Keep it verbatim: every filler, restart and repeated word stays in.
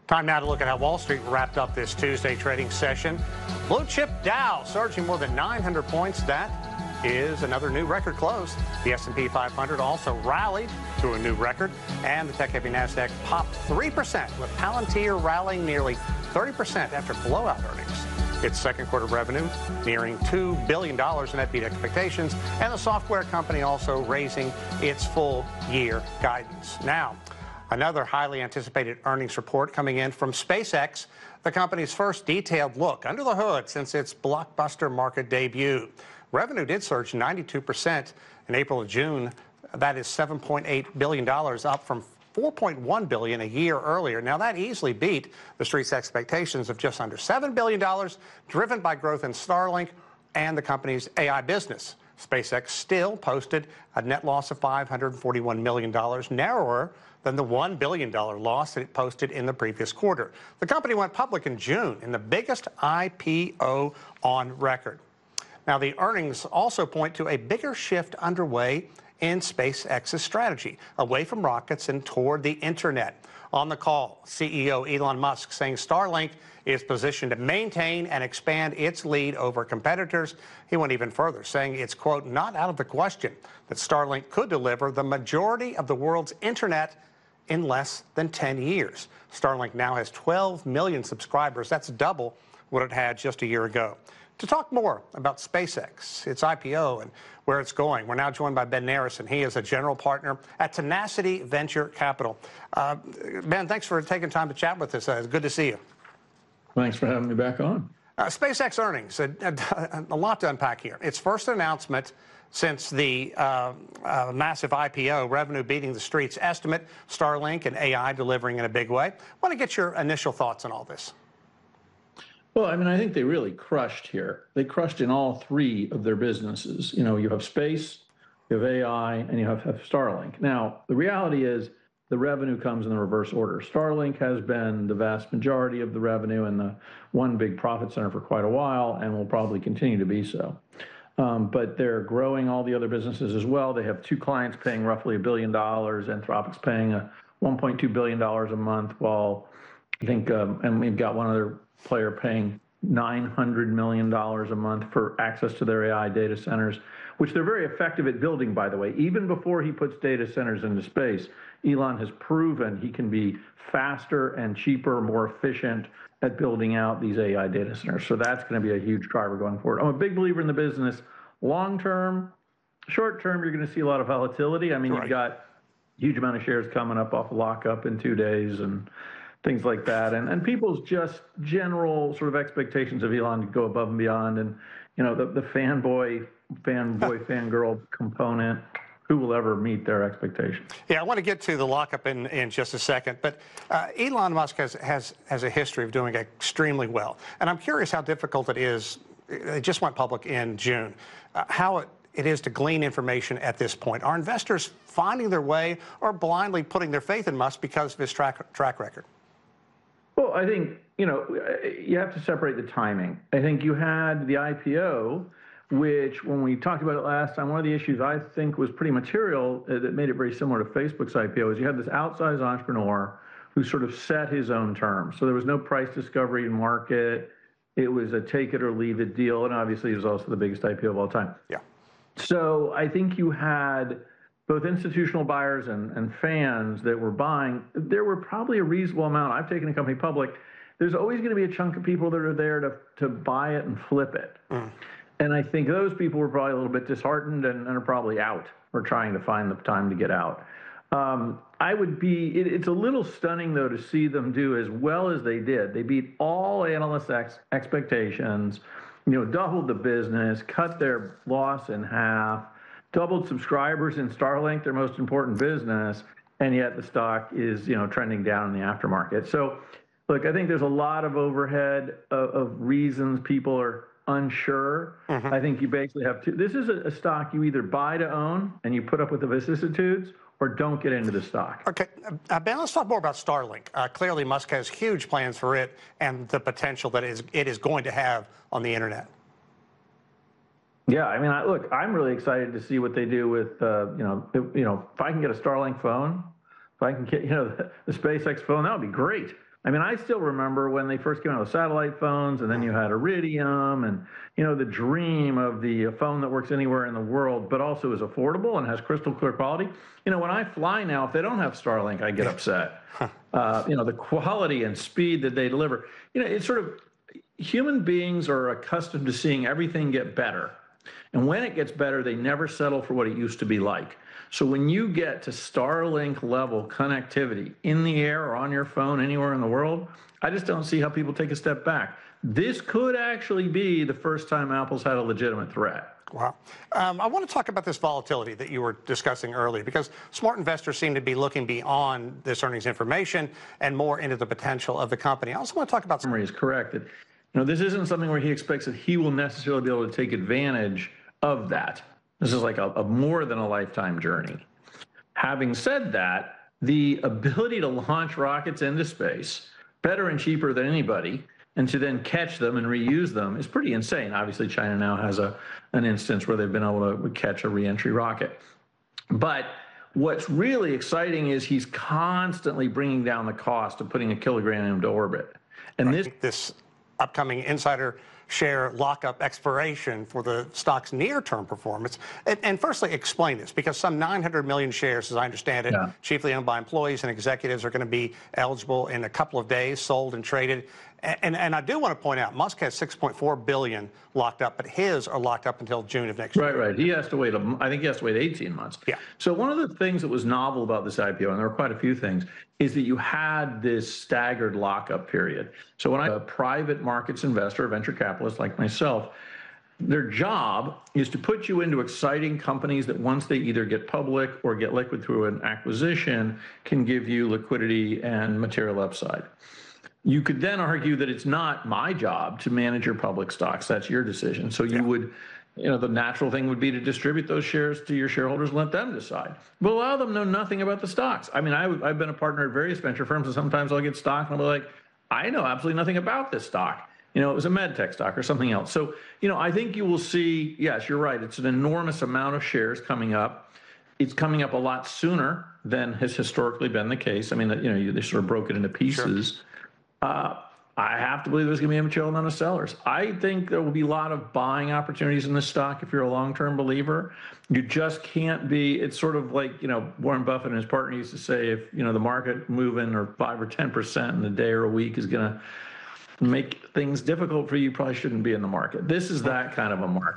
Time now to look at how Wall Street wrapped up this Tuesday trading session. Blue chip Dow surging more than nine hundred points. That is another new record close. The S and P five hundred also rallied to a new record, and the tech-heavy NASDAQ popped three percent, with Palantir rallying nearly thirty percent after blowout earnings. Its second quarter revenue nearing two billion dollars, and that beat expectations, and the software company also raising its full year guidance. Now, another highly anticipated earnings report coming in from SpaceX, the company's first detailed look under the hood since its blockbuster market debut. Revenue did surge ninety-two percent in April and June. That is seven point eight billion dollars, up from four point one billion dollars a year earlier. Now, that easily beat the street's expectations of just under seven billion dollars, driven by growth in Starlink and the company's A I business. SpaceX still posted a net loss of five hundred forty-one million dollars, narrower than the one billion dollars loss that it posted in the previous quarter. The company went public in June in the biggest I P O on record. Now, the earnings also point to a bigger shift underway in SpaceX's strategy, away from rockets and toward the internet. On the call, C E O Elon Musk saying Starlink is positioned to maintain and expand its lead over competitors. He went even further, saying it's, quote, not out of the question that Starlink could deliver the majority of the world's internet in less than ten years. Starlink now has twelve million subscribers. That's double what it had just a year ago. To talk more about SpaceX, its I P O, and where it's going, we're now joined by Ben Narrison. He is a general partner at Tenacity Venture Capital. Uh, Ben, thanks for taking time to chat with us. Uh, it's good to see you. Thanks for having me back on. Uh, SpaceX earnings, a, a, a lot to unpack here. Its first announcement since the uh, uh, massive I P O, revenue beating the street's estimate, Starlink and A I delivering in a big way. I want to get your initial thoughts on all this. Well, I mean, I think they really crushed here. They crushed in all three of their businesses. You know, you have space, you have A I, and you have, have Starlink. Now, the reality is the revenue comes in the reverse order. Starlink has been the vast majority of the revenue and the one big profit center for quite a while, and will probably continue to be so. Um, but they're growing all the other businesses as well. They have two clients paying roughly a billion dollars. Anthropic's paying a one point two billion dollars a month, while I think, um, and we've got one other player paying nine hundred million dollars a month for access to their A I data centers, which they're very effective at building, by the way. Even before he puts data centers into space, Elon has proven he can be faster and cheaper, more efficient at building out these A I data centers. So that's going to be a huge driver going forward. I'm a big believer in the business. Long term, short term, you're going to see a lot of volatility. I mean, right. You've got a huge amount of shares coming up off lockup in two days and things like that. And and people's just general sort of expectations of Elon to go above and beyond. And, you know, the, the fanboy, fanboy, fangirl component, who will ever meet their expectations? Yeah, I want to get to the lockup in, in just a second, but uh, Elon Musk has, has, has a history of doing extremely well. And I'm curious how difficult it is. It just went public in June. Uh, how it, it is to glean information at this point. Are investors finding their way or blindly putting their faith in Musk because of his track, track record? Well, I think, you know, you have to separate the timing. I think you had the I P O, which when we talked about it last time, one of the issues I think was pretty material uh, that made it very similar to Facebook's I P O is you had this outsized entrepreneur who sort of set his own terms. So there was no price discovery in market. It was a take it or leave it deal. And obviously it was also the biggest I P O of all time. Yeah. So I think you had both institutional buyers and, and fans that were buying. There were probably a reasonable amount. I've taken a company public. There's always going to be a chunk of people that are there to, to buy it and flip it. Mm. And I think those people were probably a little bit disheartened and, and are probably out or trying to find the time to get out. Um, I would be, it, it's a little stunning, though, to see them do as well as they did. They beat all analysts' ex expectations, you know, doubled the business, cut their loss in half, doubled subscribers in Starlink, their most important business, and yet the stock is, you know, trending down in the aftermarket. So, look, I think there's a lot of overhead of, of reasons people are unsure. Mm-hmm. I think you basically have two. This is a, a stock you either buy to own and you put up with the vicissitudes, or don't get into the stock. Okay, uh, Ben, let's talk more about Starlink. Uh, clearly, Musk has huge plans for it and the potential that it is, it is going to have on the internet. Yeah, I mean, I, look, I'm really excited to see what they do with, uh, you know, if, you know, if I can get a Starlink phone, if I can get, you know, the, the SpaceX phone, that would be great. I mean, I still remember when they first came out with satellite phones, and then you had Iridium, and you know the dream of the phone that works anywhere in the world, but also is affordable and has crystal clear quality. You know, when I fly now, if they don't have Starlink, I get upset. Uh, you know, the quality and speed that they deliver. You know, it's sort of human beings are accustomed to seeing everything get better, and when it gets better, they never settle for what it used to be like. So when you get to Starlink level connectivity in the air or on your phone anywhere in the world, I just don't see how people take a step back. This could actually be the first time Apple's had a legitimate threat. Wow. Um, I want to talk about this volatility that you were discussing earlier, because smart investors seem to be looking beyond this earnings information and more into the potential of the company. I also want to talk about... Summary is correct that, you know, this isn't something where he expects that he will necessarily be able to take advantage of that. This is like a, a more than a lifetime journey. Having said that, the ability to launch rockets into space better and cheaper than anybody, and to then catch them and reuse them is pretty insane. Obviously, China now has a an instance where they've been able to catch a reentry rocket. But what's really exciting is he's constantly bringing down the cost of putting a kilogram into orbit. And right. this this upcoming insider share lockup expiration for the stock's near-term performance. And, and firstly, explain this, because some nine hundred million shares, as I understand it, yeah. chiefly owned by employees and executives, are going to be eligible in a couple of days, sold and traded. And, and, and I do want to point out, Musk has six point four billion dollars locked up, but his are locked up until June of next year. Right, right. He has to wait, a, I think he has to wait eighteen months. Yeah. So one of the things that was novel about this I P O, and there were quite a few things, is that you had this staggered lockup period. So when I'm a private markets investor, a venture capitalist like myself, their job is to put you into exciting companies that once they either get public or get liquid through an acquisition can give you liquidity and material upside. You could then argue that it's not my job to manage your public stocks. That's your decision. So you yeah. would, you know, the natural thing would be to distribute those shares to your shareholders and let them decide. But allow them to know nothing about the stocks. I mean, I, I've been a partner at various venture firms, and sometimes I'll get stock and I'll be like, I know absolutely nothing about this stock. You know, it was a med tech stock or something else. So, you know, I think you will see, yes, you're right. It's an enormous amount of shares coming up. It's coming up a lot sooner than has historically been the case. I mean, you know, they sort of broke it into pieces. Sure. Uh, I have to believe there's going to be a material amount of sellers. I think there will be a lot of buying opportunities in this stock if you're a long-term believer. You just can't be, it's sort of like, you know, Warren Buffett and his partner used to say, if, you know, the market moving or five or ten percent in a day or a week is going to make things difficult for you, you probably shouldn't be in the market. This is that kind of a market.